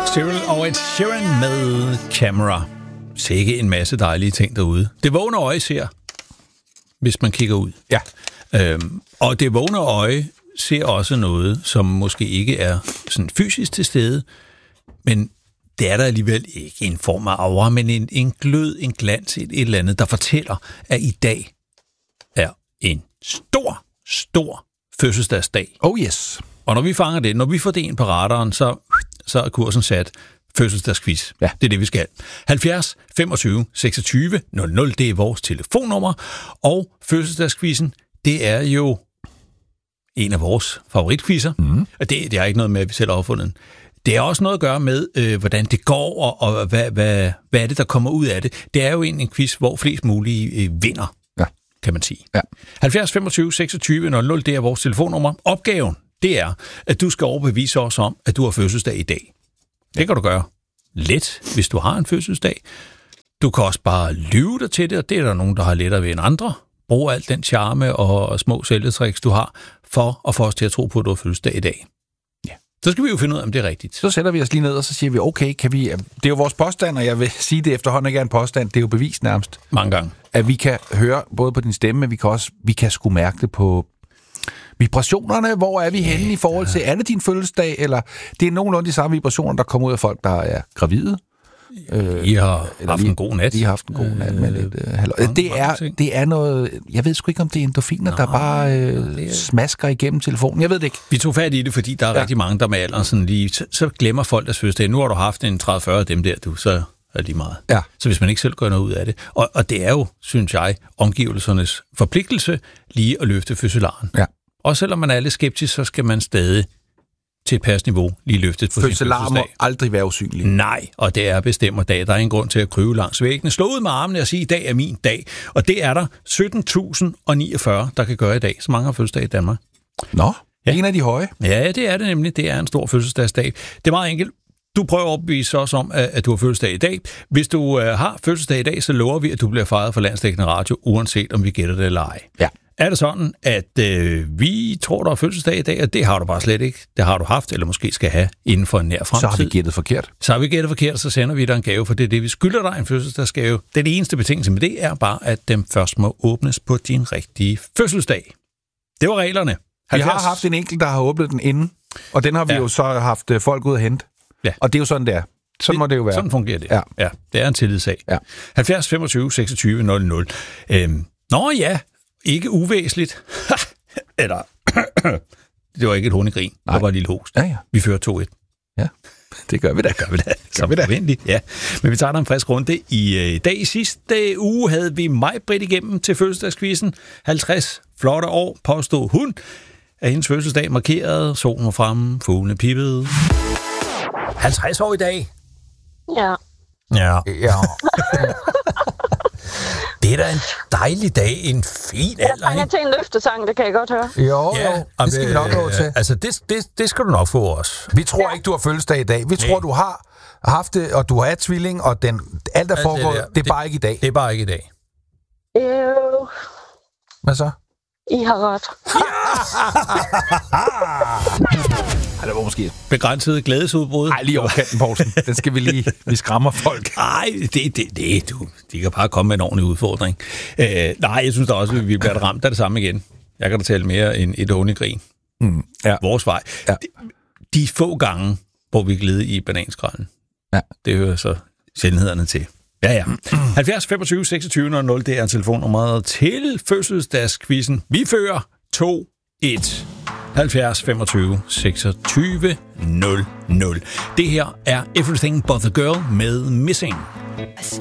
Cyril og Ed Sheeran med Camera. Sikke en masse dejlige ting derude. Det vågne øje ser, hvis man kigger ud. Ja. Og det vågne øje ser også noget, som måske ikke er sådan fysisk til stede, men det er der alligevel ikke en form af aura, men en glød, en glans, et eller andet, der fortæller, at i dag er en stor fødselsdagsdag. Oh yes. Og når vi fanger det, når vi får det ind på radaren, så er kursen sat. Fødselsdagsquiz. Ja. Det er det, vi skal. 70 25 26 00, det er vores telefonnummer. Og fødselsdagsquizzen, det er jo en af vores favoritquizzer. Mm. Og det er ikke noget med, at vi selv har opfundet den. Det er også noget at gøre med, hvordan det går, og hvad er det, der kommer ud af det. Det er jo en quiz, hvor flest mulige vinder, kan man sige. Ja. 70 25 26 00, det er vores telefonnummer. Opgaven, det er, at du skal overbevise os om, at du har fødselsdag i dag. Det kan du gøre let, hvis du har en fødselsdag. Du kan også bare lyve dig til det, og det er der nogen, der har lettere ved end andre. Brug alt den charme og små sælgetricks, du har, for at få os til at tro på, at du har fødselsdag i dag. Ja. Så skal vi jo finde ud af, om det er rigtigt. Så sætter vi os lige ned, og så siger vi, okay, kan vi... Det er jo vores påstand, og jeg vil sige det efterhånden ikke er en påstand. Det er jo bevist nærmest. Mange gange. At vi kan høre både på din stemme, men vi kan sgu mærke det på vibrationerne. Hvor er vi henne i forhold til, er det din fødselsdag, eller det er nogenlunde de samme vibrationer, der kommer ud af folk, der er gravide. I har haft en god nat. De har haft en god nat med lidt det er noget... Jeg ved sgu ikke, om det er endorfiner, der bare smasker igennem telefonen. Jeg ved det ikke. Vi tog fat i det, fordi der er rigtig mange, der med alderen sådan lige... Så glemmer folk deres fødselsdag. Nu har du haft en 30-40 af dem der, så er de meget. Ja. Så hvis man ikke selv gør noget ud af det. Og det er jo, synes jeg, omgivelsernes forpligtelse lige at løfte fødselaren. Ja. Og selvom man er lidt skeptisk, så skal man stadig til et passniveau lige løftet på sin fødselsdag. Må aldrig være usynlig. Nej, og det er bestemmer dag. Der er ingen grund til at krybe langs væggene. Slå ud med armene og sige, i dag er min dag. Og det er der 17.049, der kan gøre i dag. Så mange har fødselsdag i Danmark. Nå, ja. En af de høje. Ja, det er det nemlig. Det er en stor fødselsdagsdag. Det er meget enkelt. Du prøver at opbevise os om, at du har fødselsdag i dag. Hvis du har fødselsdag i dag, så lover vi, at du bliver fejret for Landsdækkende Radio, uanset om vi gætter det eller ej. Ja. Er det sådan, at vi tror, der er fødselsdag i dag, og det har du bare slet ikke. Det har du haft, eller måske skal have inden for en nær fremtid. Så har vi gættet forkert. Så sender vi dig en gave, for det er det, vi skylder dig, en fødselsdagsgave. Det eneste betingelse med det er bare, at dem først må åbnes på din rigtige fødselsdag. Det var reglerne. 70. Vi har haft en enkelt, der har åbnet den inden, og den har vi jo så haft folk ud at hente. Ja. Og det er jo sådan, det er. Sådan må det jo være. Sådan fungerer det. Ja, det er en tillidssag. Ja. 70 25 26 00. Nå ja, ikke uvæsentligt. Eller, det var ikke et hundegrin. Det var et lille host. Ja. Vi fører 2-1. Ja, det gør vi da. Som forventeligt, ja. Men vi tager der en frisk runde. I dag i sidste uge havde vi Maj-Britt igennem til fødselsdagsquizzen. 50 flotte år, påstod hun. Af hendes fødselsdag markeret. Solen var fremme, fuglene pippede. 50 år i dag. Ja. Det er da en dejlig dag, en fin alder, ikke? Jeg til en løftesang, det kan jeg godt høre. Jo, det skal vi nok gå til. Altså, det skal du nok få os. Vi tror ikke, du har fødselsdag i dag. Vi tror, du har haft det, og du har tvilling, og alt er foregået. Det er bare ikke i dag. Det er bare ikke i dag. Hvad så? I har ret. Det var måske begrænset glædesudbrud. Nej, lige over kanten, Poulsen. Den skal vi skræmmer folk. Nej, de kan bare komme med en ordentlig udfordring. Nej, jeg synes da også, at vi bliver ramt af det samme igen. Jeg kan da tale mere end et hundegrin. Ja. Vores vej. Ja. De få gange, hvor vi glæder i bananskralden. Ja. Det hører så sjældenhederne til. Ja. 70 25 26 00, det er telefonnummeret til fødselsdagsquizzen. Vi fører 2-1. 70 25 26 00. Det her er Everything But The Girl med Missing.